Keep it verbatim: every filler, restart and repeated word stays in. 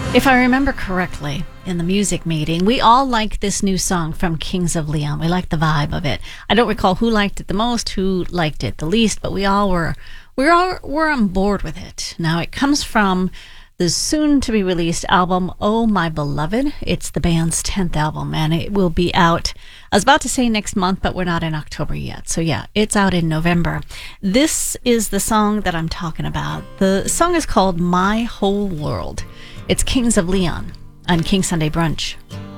If I remember correctly, in the music meeting, we all liked this new song from Kings of Leon. We liked the vibe of it. I don't recall who liked it the most, who liked it the least, but we all were we all were on board with it. Now, it comes from the soon-to-be-released album, Oh My Beloved. It's the band's tenth album, and it will be out, I was about to say next month, but we're not in October yet. So yeah, it's out in November. This is the song that I'm talking about. The song is called My Whole World. It's Kings of Leon on King Sunday Brunch.